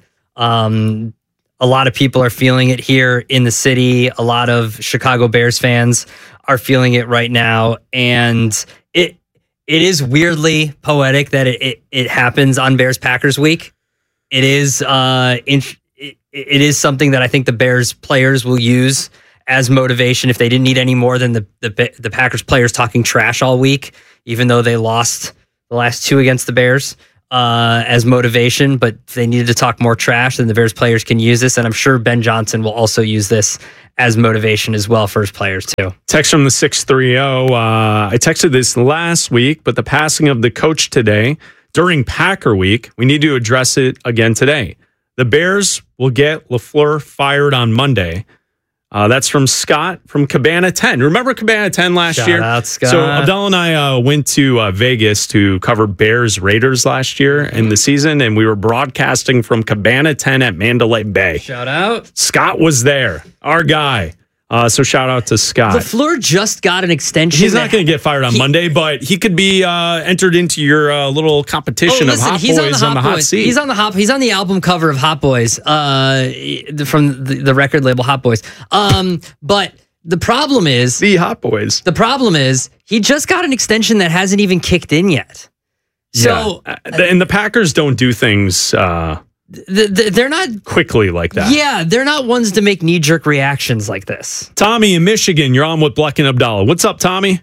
a lot of people are feeling it here in the city. A lot of Chicago Bears fans are feeling it right now, and it is weirdly poetic that it happens on Bears-Packers week. It is it is something that I think the Bears players will use as motivation if they didn't need any more than the Packers players talking trash all week, even though they lost the last 2 against the Bears as motivation. But if they needed to talk more trash, then the Bears players can use this. And I'm sure Ben Johnson will also use this as motivation as well for his players too. Text from the 630. I texted this last week, but the passing of the coach today during Packer week, we need to address it again today. The Bears will get LaFleur fired on Monday. That's from Scott from Cabana 10. Remember Cabana 10 last year? Shout out, Scott. So Abdel and I went to Vegas to cover Bears Raiders last year in the season, and we were broadcasting from Cabana 10 at Mandalay Bay. Shout out. Scott was there, our guy. So shout out to Scott. LaFleur just got an extension. He's not going to get fired on Monday, but he could be entered into your little competition of Hot Boys on the hot seat. He's on the album cover of Hot Boys from the record label Hot Boys. But the problem is the Hot Boys. The problem is he just got an extension that hasn't even kicked in yet. So and the Packers don't do things. They're not quickly like that. Yeah, they're not ones to make knee-jerk reactions like this. Tommy in Michigan, you're on with Bleck and Abdallah. What's up, Tommy?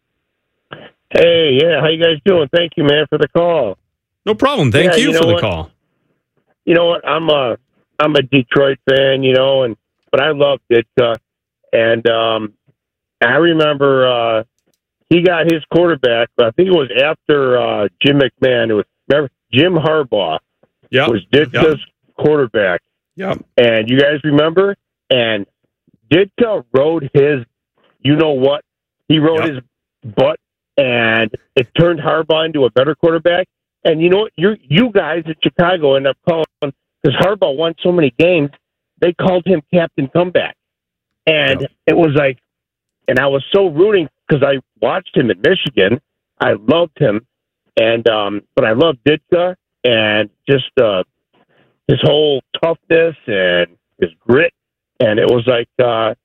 Hey, how you guys doing? Thank you, man, for the call. No problem. Thank you for the call. You know what? I'm a Detroit fan, but I love Ditka, and I remember he got his quarterback. I think it was after Jim McMahon. It was remember Jim Harbaugh. Yep. Was Ditka's quarterback. Yep. And you guys remember? And Ditka rode his, what? He rode his butt, and it turned Harbaugh into a better quarterback. And you know what? You guys in Chicago end up calling, because Harbaugh won so many games, they called him Captain Comeback. And it was like, and I was so rooting because I watched him in Michigan. I loved him. And, but I loved Ditka. And just his whole toughness and his grit, and it was like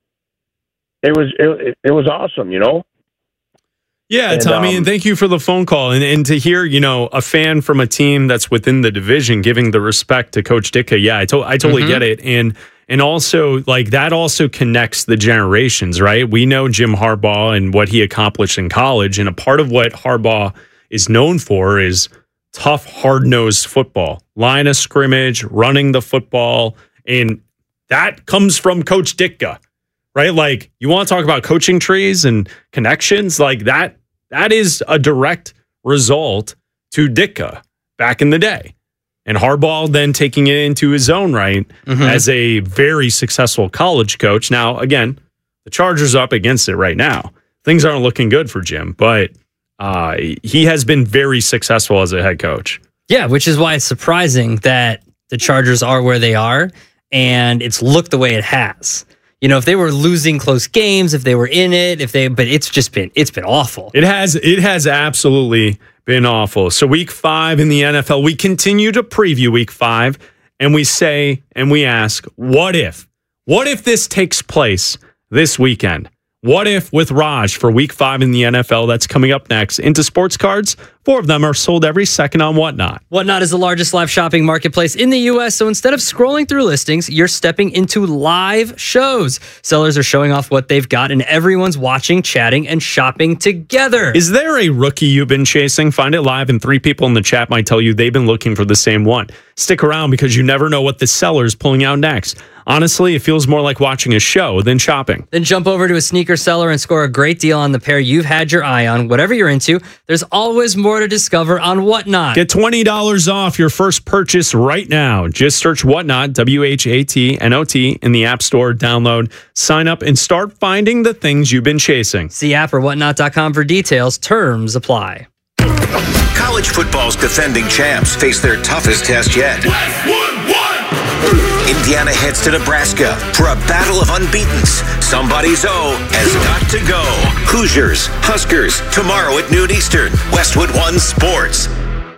it was awesome, Yeah, and, Tommy, and thank you for the phone call, and to hear a fan from a team that's within the division giving the respect to Coach Ditka. Yeah, I totally get it, and also like that also connects the generations, right? We know Jim Harbaugh and what he accomplished in college, and a part of what Harbaugh is known for is tough, hard-nosed football, line of scrimmage, running the football, and that comes from Coach Ditka, right? Like, you want to talk about coaching trees and connections, like that is a direct result to Ditka back in the day. And Harbaugh then taking it into his own right as a very successful college coach. Now, again, the Chargers are up against it right now. Things aren't looking good for Jim, but he has been very successful as a head coach. Yeah, which is why it's surprising that the Chargers are where they are, and it's looked the way it has. If they were losing close games, if they were in it, but it's been awful. It has absolutely been awful. So week 5 in the NFL, we continue to preview week 5, and we say and we ask, what if this takes place this weekend? What if with Raj for week 5 in the NFL that's coming up next into sports cards? 4 of them are sold every second on Whatnot. Whatnot is the largest live shopping marketplace in the U.S., so instead of scrolling through listings, you're stepping into live shows. Sellers are showing off what they've got, and everyone's watching, chatting, and shopping together. Is there a rookie you've been chasing? Find it live, and 3 people in the chat might tell you they've been looking for the same one. Stick around because you never know what the seller's pulling out next. Honestly, it feels more like watching a show than shopping. Then jump over to a sneaker seller and score a great deal on the pair you've had your eye on. Whatever you're into, there's always more to discover on Whatnot. Get $20 off your first purchase right now. Just search Whatnot, WHATNOT, in the App Store. Download, sign up, and start finding the things you've been chasing. See app or whatnot.com for details. Terms apply. College football's defending champs face their toughest test yet. Westwood One! Indiana heads to Nebraska for a battle of unbeatens. Somebody's O has got to go. Hoosiers, Huskers, tomorrow at noon Eastern. Westwood One Sports.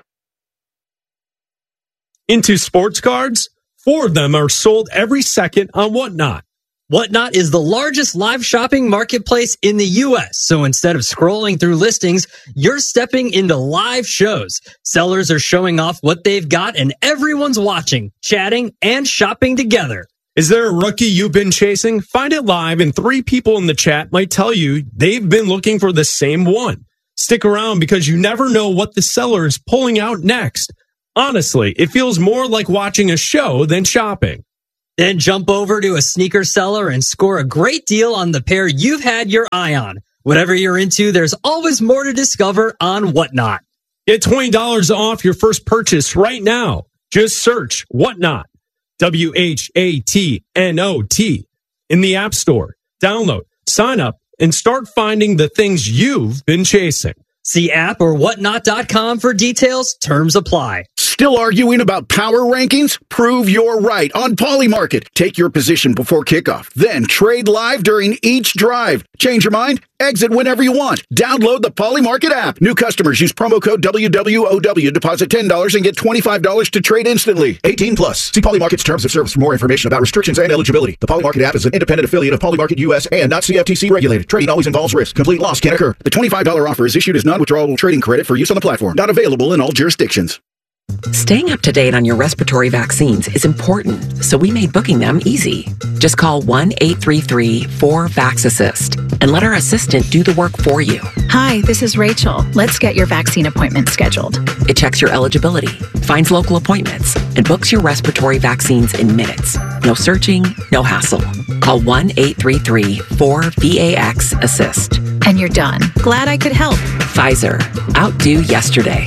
Into sports cards, 4 of them are sold every second on Whatnot. Whatnot is the largest live shopping marketplace in the U.S. So instead of scrolling through listings, you're stepping into live shows. Sellers are showing off what they've got and everyone's watching, chatting, and shopping together. Is there a rookie you've been chasing? Find it live and 3 people in the chat might tell you they've been looking for the same one. Stick around because you never know what the seller is pulling out next. Honestly, it feels more like watching a show than shopping. Then jump over to a sneaker seller and score a great deal on the pair you've had your eye on. Whatever you're into, there's always more to discover on Whatnot. Get $20 off your first purchase right now. Just search Whatnot, WHATNOT, in the App Store. Download, sign up, and start finding the things you've been chasing. See app or whatnot.com for details. Terms apply. Still arguing about power rankings? Prove you're right on Polymarket. Take your position before kickoff, then trade live during each drive. Change your mind? Exit whenever you want. Download the Polymarket app. New customers use promo code WWOW. Deposit $10 and get $25 to trade instantly. 18 plus. See Polymarket's terms of service for more information about restrictions and eligibility. The Polymarket app is an independent affiliate of Polymarket US and not CFTC regulated. Trading always involves risk. Complete loss can occur. The $25 offer is issued as non-withdrawable trading credit for use on the platform. Not available in all jurisdictions. Staying up to date on your respiratory vaccines is important, so we made booking them easy. Just call 1-833-4VAX-ASSIST and let our assistant do the work for you. Hi, this is Rachel. Let's get your vaccine appointment scheduled. It checks your eligibility, finds local appointments, and books your respiratory vaccines in minutes. No searching, no hassle. Call 1-833-4VAX-ASSIST. And you're done. Glad I could help. Pfizer. Outdo yesterday.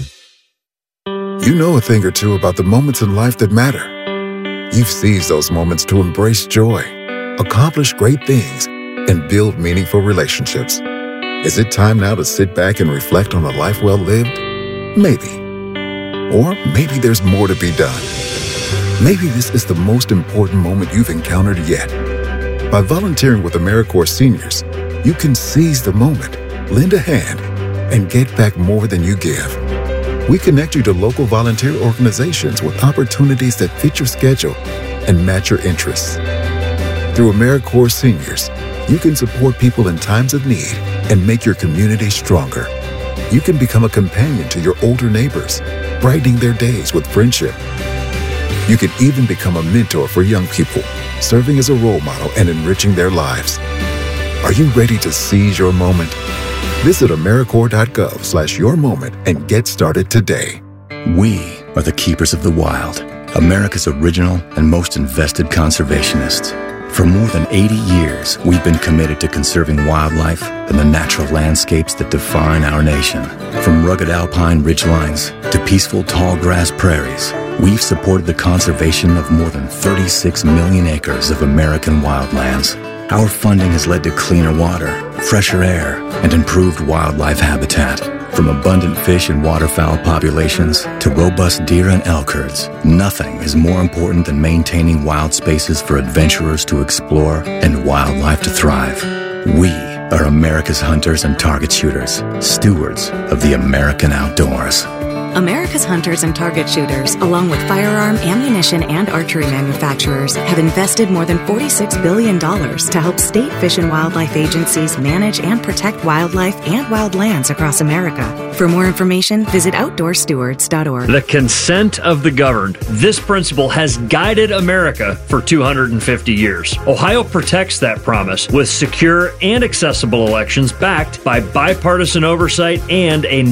You know a thing or two about the moments in life that matter. You've seized those moments to embrace joy, accomplish great things, and build meaningful relationships. Is it time now to sit back and reflect on a life well lived? Maybe. Or maybe there's more to be done. Maybe this is the most important moment you've encountered yet. By volunteering with AmeriCorps Seniors, you can seize the moment, lend a hand, and get back more than you give. We connect you to local volunteer organizations with opportunities that fit your schedule and match your interests. Through AmeriCorps Seniors, you can support people in times of need and make your community stronger. You can become a companion to your older neighbors, brightening their days with friendship. You can even become a mentor for young people, serving as a role model and enriching their lives. Are you ready to seize your moment? Visit AmeriCorps.gov/yourmoment and get started today. We are the keepers of the wild, America's original and most invested conservationists. For more than 80 years, we've been committed to conserving wildlife and the natural landscapes that define our nation. From rugged alpine ridgelines to peaceful tall grass prairies, we've supported the conservation of more than 36 million acres of American wildlands. Our funding has led to cleaner water, fresher air, and improved wildlife habitat. From abundant fish and waterfowl populations to robust deer and elk herds, nothing is more important than maintaining wild spaces for adventurers to explore and wildlife to thrive. We are America's hunters and target shooters, stewards of the American outdoors. America's hunters and target shooters, along with firearm, ammunition, and archery manufacturers, have invested more than $46 billion to help state fish and wildlife agencies manage and protect wildlife and wildlands across America. For more information, visit outdoorstewards.org. The consent of the governed. This principle has guided America for 250 years. Ohio protects that promise with secure and accessible elections backed by bipartisan oversight and a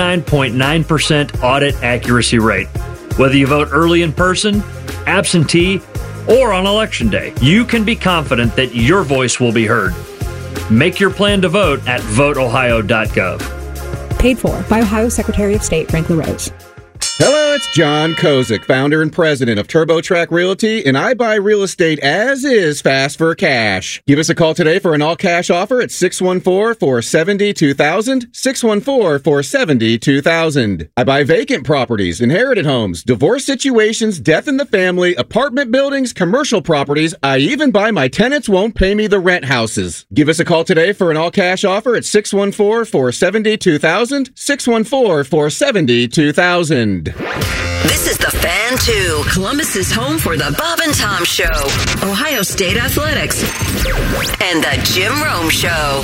99.9% audit accuracy rate. Whether you vote early in person, absentee, or on election day, you can be confident that your voice will be heard. Make your plan to vote at voteohio.gov. Paid for by Ohio Secretary of State Frank LaRose. Hello, it's John Kozik, founder and president of TurboTrack Realty, and I buy real estate as is fast for cash. Give us a call today for an all-cash offer at 614-470-2000, 614-470-2000. I buy vacant properties, inherited homes, divorce situations, death in the family, apartment buildings, commercial properties. I even buy my tenants won't pay me the rent houses. Give us a call today for an all-cash offer at 614-470-2000, 614-470-2000. This is the Fan 2, Columbus's home for the Bob and Tom Show, Ohio State Athletics, and the Jim Rome Show.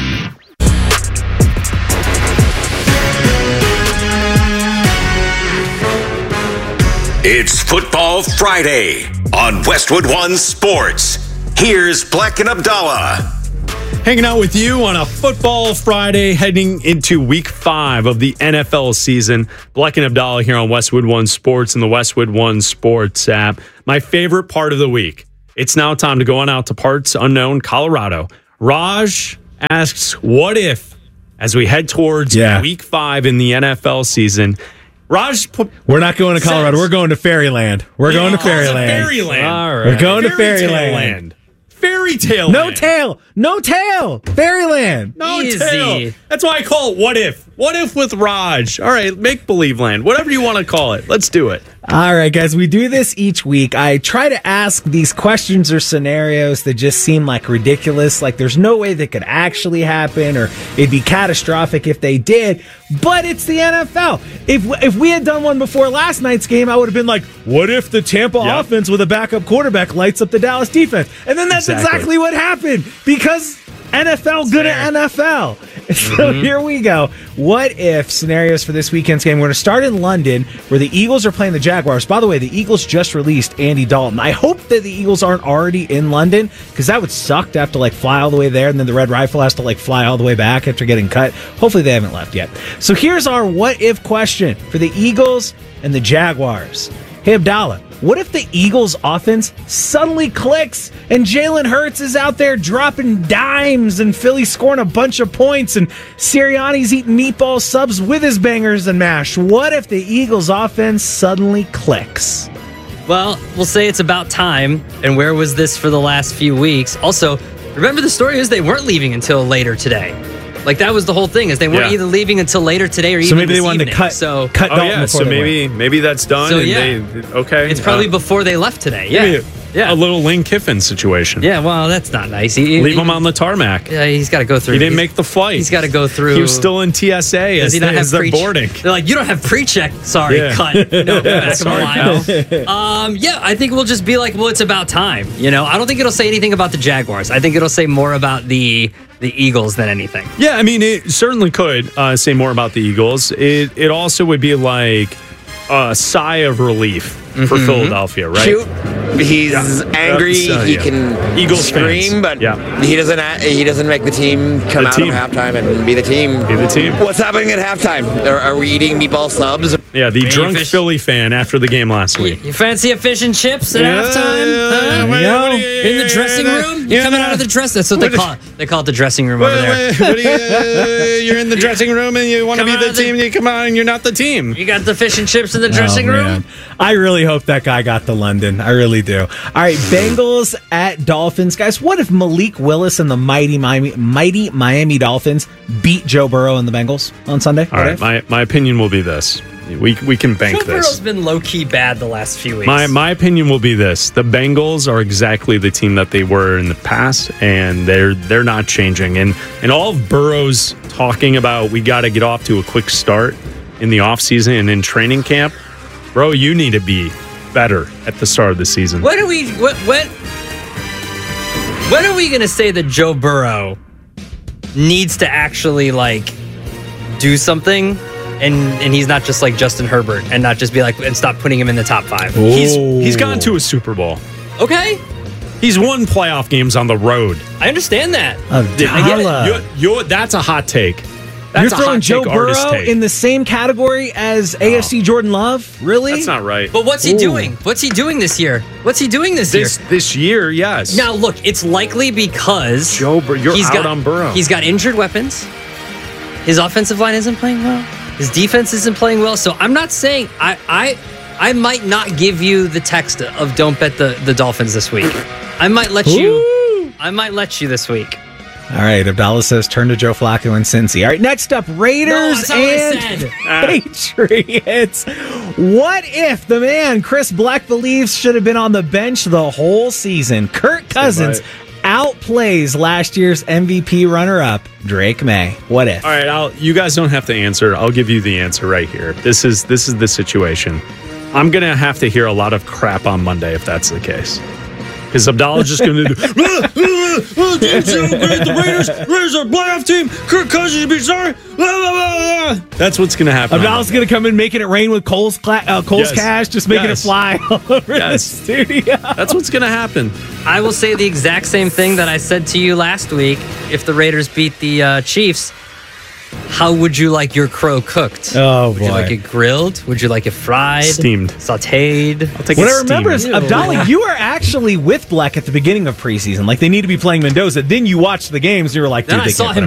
It's Football Friday on Westwood One Sports. Here's Black and Abdallah. Hanging out with you on a Football Friday, heading into Week 5 of the NFL season. Black and Abdallah here on Westwood One Sports and the Westwood One Sports app. My favorite part of the week. It's now time to go on out to parts unknown Colorado. Raj asks, what if, as we head towards Week 5 in the NFL season, Raj, we're not going to Colorado. We're going to Fairyland. We're going to Fairyland. Fairyland. All right. We're going to Fairyland. Fairy tale. No tail. No tail. Fairyland. No tail. That's why I call it What If. What If with Raj. All right, make believe land. Whatever you want to call it. Let's do it. All right, guys, we do this each week. I try to ask these questions or scenarios that just seem like ridiculous, like there's no way that could actually happen, or it'd be catastrophic if they did, but it's the NFL. If we had done one before last night's game, I would have been like, what if the Tampa offense with a backup quarterback lights up the Dallas defense? And then that's exactly what happened, because NFL good at NFL. So here we go. What if scenarios for this weekend's game? We're going to start in London, where the Eagles are playing the Jaguars. By the way, the Eagles just released Andy Dalton. I hope that the Eagles aren't already in London, because that would suck to have to fly all the way there, and then the Red Rifle has to fly all the way back after getting cut. Hopefully they haven't left yet. So here's our what if question for the Eagles and the Jaguars. Hey, Abdallah, what if the Eagles offense suddenly clicks and Jalen Hurts is out there dropping dimes and Philly's scoring a bunch of points and Sirianni's eating meatball subs with his bangers and mash? What if the Eagles offense suddenly clicks? Well, we'll say it's about time. And where was this for the last few weeks? Also, remember the story is they weren't leaving until later today. That was the whole thing, is they weren't either leaving until later today or even maybe they wanted to cut Dalton before maybe that's done. So, it's probably before they left today. Yeah. A little Lane Kiffin situation. Yeah, well, that's not nice. Leave him on the tarmack. Yeah, he's got to go through. He didn't make the flight. He's got to go through. He was still in TSA as the boarding. They're like, you don't have pre-check. Sorry, cut. No, back Sorry, pal. I think we'll just be like, well, it's about time. I don't think it'll say anything about the Jaguars. I think it'll say more about the Eagles than anything. Yeah, I mean, it certainly could say more about the Eagles. It also would be like a sigh of relief for Philadelphia, right? Cute. He's angry. He can Eagles scream, fans. but he doesn't make the team come out of halftime and be the team. Be the team. What's happening at halftime? Are we eating meatball subs? Yeah, the drunk Philly fan after the game last week. You fancy a fish and chips at halftime? In the dressing room? You're coming out of the dress. That's what they call it. They call it the dressing room over there. You're in the dressing room and you want to be the team. You come out and you're not the team. You got the fish and chips in the dressing room? I really hope that guy got to London. I really do. All right, Bengals at Dolphins. Guys, what if Malik Willis and the mighty Miami Dolphins beat Joe Burrow and the Bengals on Sunday? All right, my opinion will be this. We can bank Joe this. Burrow's been low-key bad the last few weeks. My opinion will be this. The Bengals are exactly the team that they were in the past, and they're not changing. And all of Burrow's talking about, we got to get off to a quick start in the offseason and in training camp, bro, you need to be better at the start of the season. When are we going to say that Joe Burrow needs to actually do something? And he's not just like Justin Herbert and not just be and stop putting him in the top 5. He's gone to a Super Bowl. Okay. He's won playoff games on the road. I understand that. I get it. That's a hot take. You're throwing Joe Burrow in the same category as AFC Jordan Love? Really? That's not right. But what's he doing? What's he doing this year? This year, yes. Now, look, it's likely because Joe Burrow, you're out on Burrow. He's got injured weapons. His offensive line isn't playing well. His defense isn't playing well. So I'm not saying I might not give you the text of don't bet the Dolphins this week. I might let you this week. All right, Abdallah says turn to Joe Flacco and Cincy. All right, next up, Raiders and Patriots. What if the man Chris Black believes should have been on the bench the whole season? Kirk Cousins outplays last year's MVP runner-up, Drake May. What if? All right, you guys don't have to answer. I'll give you the answer right here. This is the situation. I'm going to have to hear a lot of crap on Monday if that's the case. Because Abdallah's just going to do, the Raiders are a playoff team. Kirk Cousins should be sorry. That's what's going to happen. Abdallah's going to come in making it rain with Cole's cash, just making it fly all over the studio. That's what's going to happen. I will say the exact same thing that I said to you last week. If the Raiders beat the Chiefs, how would you like your crow cooked? Oh, boy. Would you like it grilled? Would you like it fried? Steamed. Sauteed? I'll take what I remember is, Abdallah, you were actually with Black at the beginning of preseason. Like, they need to be playing Mendoza. Then you watched the games, and you were like, dude, then I saw him